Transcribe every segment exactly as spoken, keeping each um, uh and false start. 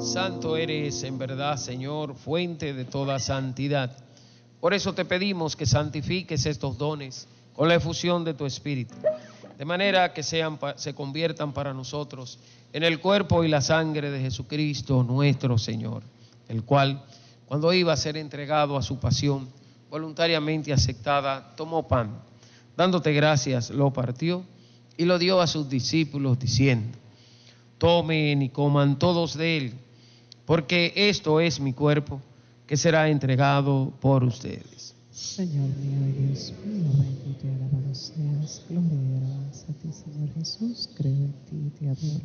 Santo eres en verdad, Señor, fuente de toda santidad. Por eso te pedimos que santifiques estos dones con la efusión de tu Espíritu, de manera que sean, se conviertan para nosotros en el cuerpo y la sangre de Jesucristo nuestro Señor, el cual, cuando iba a ser entregado a su pasión, voluntariamente aceptada, tomó pan, dándote gracias, lo partió y lo dio a sus discípulos, diciendo: tomen y coman todos de él, porque esto es mi cuerpo, que será entregado por ustedes. Señor mío y Dios mío, bendito y alabado seas. Gloria y alabanza a ti, Señor Jesús. Creo en ti y te adoro.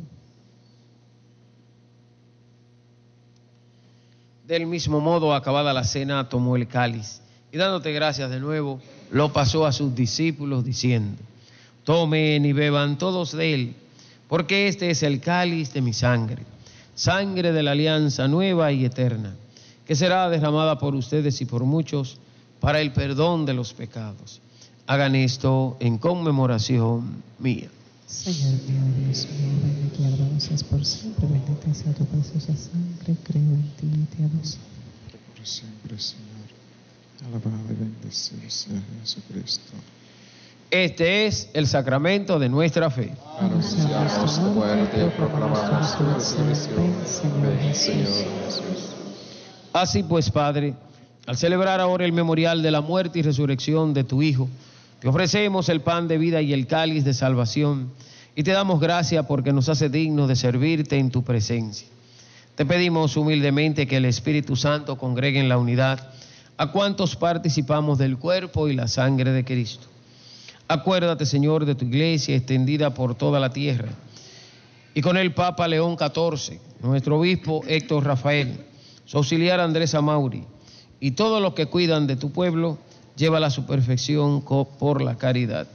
Del mismo modo, acabada la cena, tomó el cáliz y, dándote gracias de nuevo, lo pasó a sus discípulos, diciendo: tomen y beban todos de él, porque este es el cáliz de mi sangre, sangre de la alianza nueva y eterna, que será derramada por ustedes y por muchos para el perdón de los pecados. Hagan esto en conmemoración mía. Señor mío, Dios mío, bendito y alabado seas por siempre, bendita sea tu preciosa sangre, creo en ti y te adoro. Por siempre, Señor, alabado y bendecido sea Jesucristo. Este es el sacramento de nuestra fe. Anunciamos tu muerte y proclamamos tu resurrección. Ven, Señor Jesús. Así pues, Padre, al celebrar ahora el memorial de la muerte y resurrección de tu Hijo, te ofrecemos el pan de vida y el cáliz de salvación, y te damos gracias porque nos hace dignos de servirte en tu presencia. Te pedimos humildemente que el Espíritu Santo congregue en la unidad a cuantos participamos del cuerpo y la sangre de Cristo. Acuérdate, Señor, de tu iglesia extendida por toda la tierra, y con el Papa León catorce, nuestro obispo Héctor Rafael, su auxiliar Andrés Amauri, y todos los que cuidan de tu pueblo, llévala a su perfección por la caridad.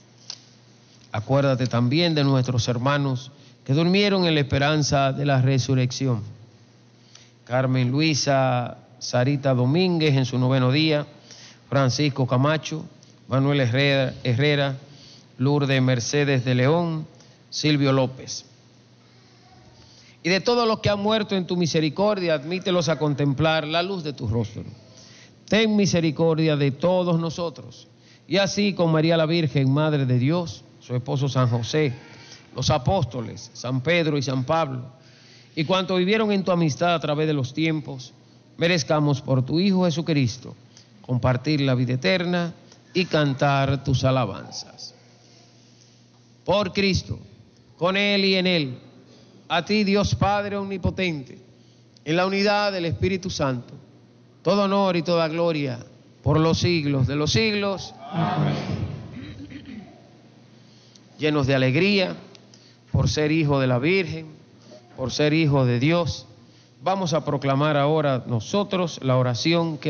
Acuérdate también de nuestros hermanos que durmieron en la esperanza de la resurrección. Carmen Luisa Sarita Domínguez en su noveno día, Francisco Camacho, Manuel Herrera, Herrera, Lourdes Mercedes de León, Silvio López. Y de todos los que han muerto en tu misericordia, admítelos a contemplar la luz de tu rostro. Ten misericordia de todos nosotros, y así con María la Virgen, Madre de Dios, su esposo San José, los apóstoles, San Pedro y San Pablo, y cuantos vivieron en tu amistad a través de los tiempos, merezcamos por tu Hijo Jesucristo compartir la vida eterna y cantar tus alabanzas. Por Cristo, con Él y en Él, a ti, Dios Padre omnipotente, en la unidad del Espíritu Santo, todo honor y toda gloria por los siglos de los siglos. Amén. Llenos de alegría por ser hijo de la Virgen, por ser hijo de Dios, vamos a proclamar ahora nosotros la oración que